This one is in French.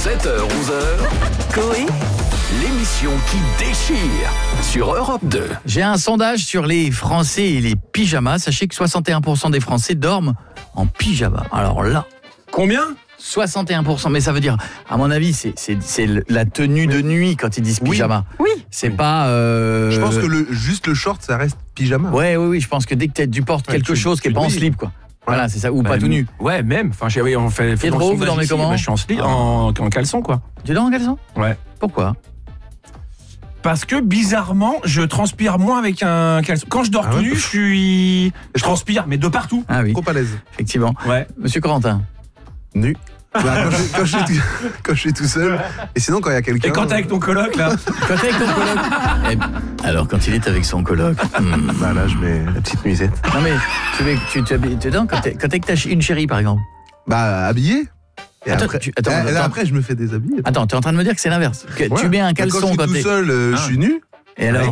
7h-11h, Coé, l'émission qui déchire sur Europe 2. J'ai un sondage sur les Français et les pyjamas. Sachez que 61% des Français dorment en pyjama. Alors là... Combien ? 61%, mais ça veut dire, à mon avis, c'est la tenue de nuit quand ils disent pyjama. Oui. C'est pas... Je pense que juste le short, ça reste pyjama. Oui, je pense que dès que tu portes quelque chose qui est pas en slip, quoi. Voilà, c'est ça, ou pas tout nu. Ouais, même. Enfin, on fait Pedro, vous dormez comment ? Je suis en slip, en caleçon, quoi. Tu dors en caleçon ? Ouais. Pourquoi ? Parce que bizarrement, je transpire moins avec un caleçon. Quand je dors tout nu, je transpire, mais de partout. Ah oui, Trop à l'aise. effectivement. Ouais. Monsieur Corentin ? Nu. Quand je suis tout seul. Et sinon, quand il y a quelqu'un. Et quand t'es avec ton coloc, là ? Quand t'es avec ton coloc. Alors, quand il est avec son coloc. Bah là, je mets la petite nuisette. Non, mais tu dedans quand t'es avec une chérie, par exemple. Bah, habillé. Et Attends, après, après, je me fais déshabiller. Attends, tu es en train de me dire que c'est l'inverse. Que tu mets un caleçon quand je suis tout seul, je suis nu. Et alors ?